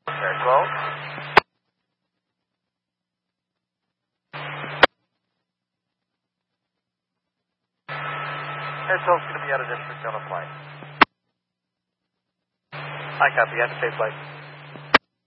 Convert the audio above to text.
Air 12. Air 12 is going to be out of district on a flight. I copy. Have a safe flight.